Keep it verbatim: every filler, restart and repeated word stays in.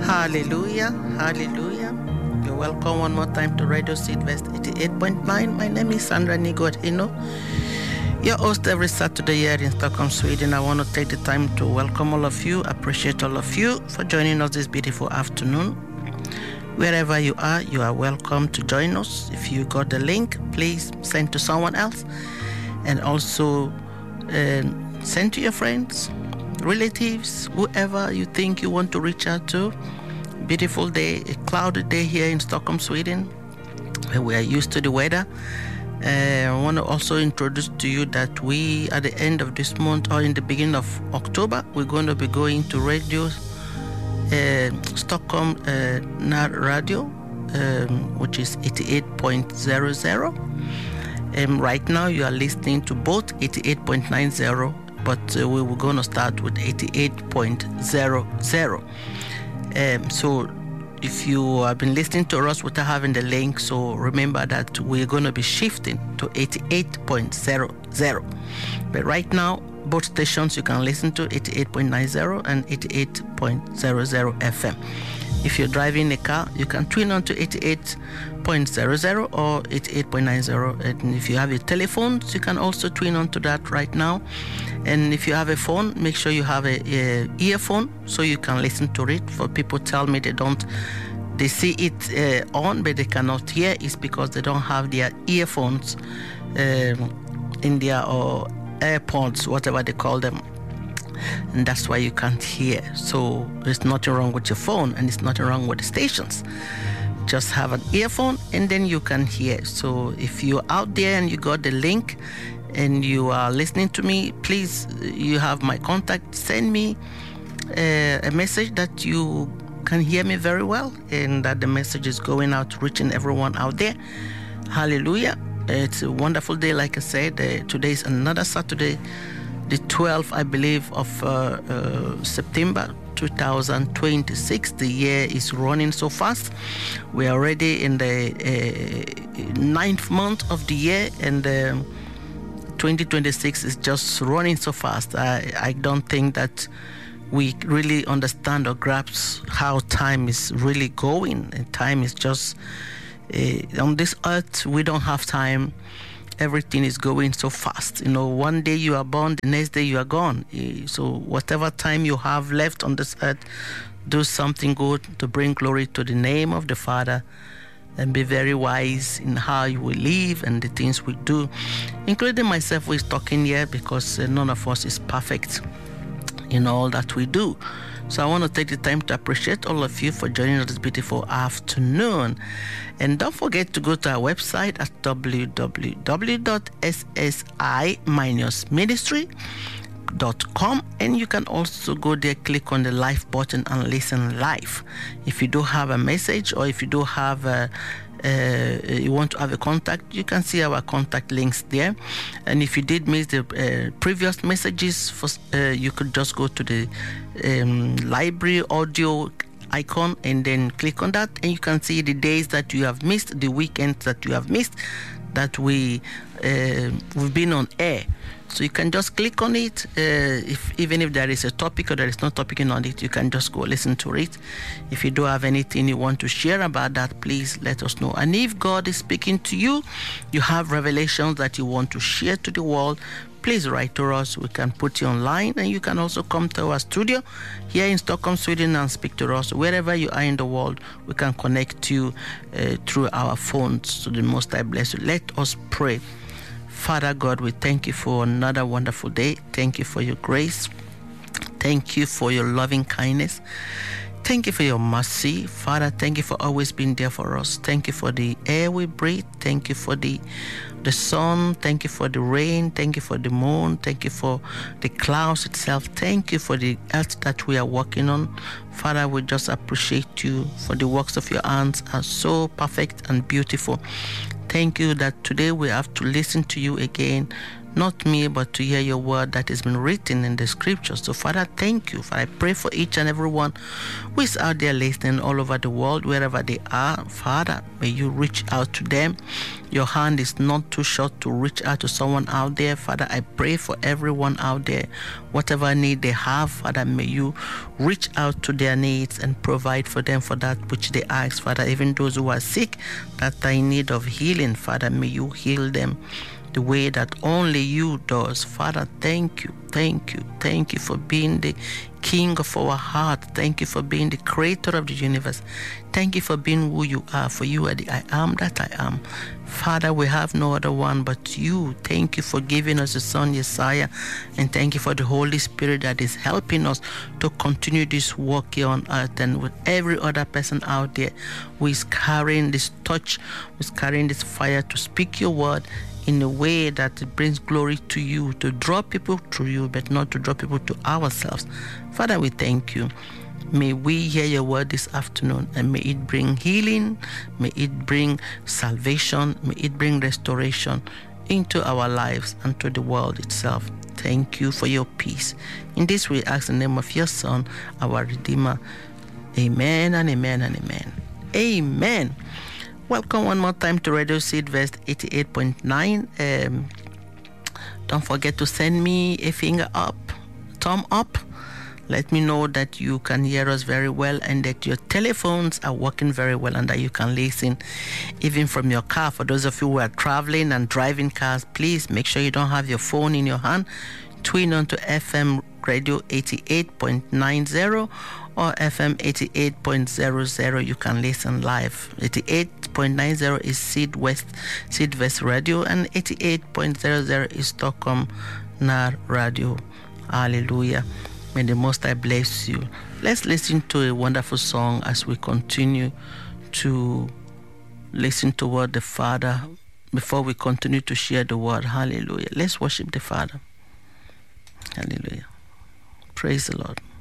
Hallelujah, hallelujah. You're welcome one more time to Radio Seedvest eighty-eight point nine. My name is Sandra Nigodino, your host every Saturday here in Stockholm, Sweden. I want to take the time to welcome all of you, appreciate all of you for joining us this beautiful afternoon. Wherever you are, you are welcome to join us. If you got the link, please send to someone else, and also uh, send to your friends, relatives, whoever you think you want to reach out to. Beautiful day, a cloudy day here in Stockholm, Sweden. We are used to the weather. Uh, I want to also introduce to you that we, at the end of this month or in the beginning of October, we're going to be going to radio, uh, Stockholm uh, Nat Radio, um, which is eighty-eight point zero zero. Um, right now, you are listening to both eighty-eight point nine zero, but uh, we were going to start with eighty-eight point zero zero. Um, so if you have been listening to us without having the link, so remember that we're going to be shifting to eighty-eight point zero zero. But right now, both stations you can listen to eighty-eight point nine zero and eighty-eight point zero zero F M. If you're driving a car, you can tune on to eighty-eight point zero zero or eighty-eight point nine zero. And if you have a telephone, you can also tune on to that right now. And if you have a phone, make sure you have a, a earphone so you can listen to it. For people tell me they don't, they see it uh, on, but they cannot hear. It's because they don't have their earphones um, in their or AirPods, whatever they call them. And that's why you can't hear. So there's nothing wrong with your phone, and it's nothing wrong with the stations. Just have an earphone and then you can hear. So if you're out there and you got the link and you are listening to me, please, you have my contact. Send me uh, a message that you can hear me very well and that the message is going out, reaching everyone out there. Hallelujah. It's a wonderful day, like I said. Uh, today is another Saturday, the twelfth, I believe, of uh, uh, September two thousand twenty-six. The year is running so fast. We are already in the uh, ninth month of the year, and um, twenty twenty-six is just running so fast. I, I don't think that we really understand or grasp how time is really going. And time is just, uh, on this earth, we don't have time. Everything is going so fast. You know, one day you are born, the next day you are gone. So whatever time you have left on this earth, do something good to bring glory to the name of the Father, and be very wise in how you will live and the things we do, including myself who is talking here, because uh, none of us is perfect in all that we do. So I want to take the time to appreciate all of you for joining us this beautiful afternoon. And don't forget to go to our website at w w w dot s s i dash ministry dot com, and you can also go there, click on the live button and listen live. If you do have a message, or if you do have a Uh, you want to have a contact, you can see our contact links there. And if you did miss the uh, previous messages, for, uh, you could just go to the um, library audio icon and then click on that, and you can see the days that you have missed, the weekends that you have missed, that we uh, we've been on air. So you can just click on it. Uh, if even if there is a topic or there is no topic on it, you can just go listen to it. If you do have anything you want to share about that, please let us know. And if God is speaking to you, you have revelations that you want to share to the world, please write to us. We can put you online, and you can also come to our studio here in Stockholm, Sweden, and speak to us. Wherever you are in the world, we can connect you uh, through our phones. So the Most High bless you. Let us pray. Father God, we thank you for another wonderful day. Thank you for your grace. Thank you for your loving kindness. Thank you for your mercy. Father, thank you for always being there for us. Thank you for the air we breathe. Thank you for the the sun. Thank you for the rain. Thank you for the moon. Thank you for the clouds itself. Thank you for the earth that we are walking on. Father, we just appreciate you for the works of your hands are so perfect and beautiful. Thank you that today we have to listen to you again, not me, but to hear your word that has been written in the scriptures. So, Father, thank you. Father, I pray for each and every one who is out there listening all over the world, wherever they are. Father, may you reach out to them. Your hand is not too short to reach out to someone out there. Father, I pray for everyone out there. Whatever need they have, Father, may you reach out to their needs and provide for them for that which they ask. Father, even those who are sick, that are in need of healing, Father, may you heal them the way that only you does. Father, thank you, thank you, thank you for being the King of our heart. Thank you for being the creator of the universe. Thank you for being who you are, for you are the I am that I am. Father, we have no other one but you. Thank you for giving us the Son, Yeshua, and thank you for the Holy Spirit that is helping us to continue this work here on earth, and with every other person out there who is carrying this touch, who is carrying this fire to speak your word in a way that it brings glory to you, to draw people to you, but not to draw people to ourselves. Father, we thank you. May we hear your word this afternoon, and may it bring healing, may it bring salvation, may it bring restoration into our lives and to the world itself. Thank you for your peace. In this we ask in the name of your Son, our Redeemer. Amen and amen and amen. Amen. Welcome one more time to Radio Seedvest eighty-eight point nine. Um, don't forget to send me a finger up, thumb up. Let me know that you can hear us very well and that your telephones are working very well and that you can listen even from your car. For those of you who are traveling and driving cars, please make sure you don't have your phone in your hand. Tune on to F M Radio eighty-eight point nine zero or F M eighty-eight point zero zero. You can listen live. eighty-eight point nine zero is Seedwest, Seedvest Radio, and eighty-eight point zero zero is Stockholm Nar Radio. Hallelujah. May the Most High bless you. Let's listen to a wonderful song as we continue to listen to what the Father, before we continue to share the word. Hallelujah. Let's worship the Father. Hallelujah. Praise the Lord.